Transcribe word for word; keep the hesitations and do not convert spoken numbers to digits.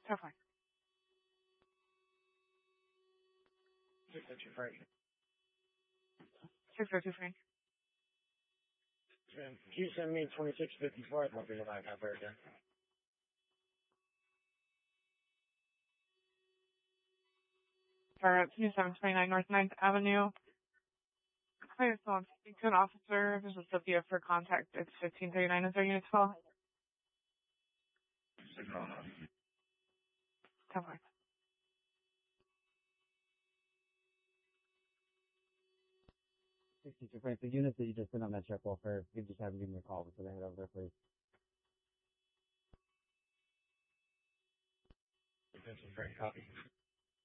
Definitely. six oh two Frank. six oh two Frank. Can you send me twenty-six fifty-four? I'd love to go back out there again. Sorry, twenty-seven twenty-nine North ninth Avenue. Hi, so I'm speaking to an officer. This is Sophia for contact. It's fifteen thirty-nine. Is there unit twelve? Definitely. sixty-two Frank, the unit that you just sent on that check welfare, you just have them give me a call before they head over there, please. fifteen Frank, copy.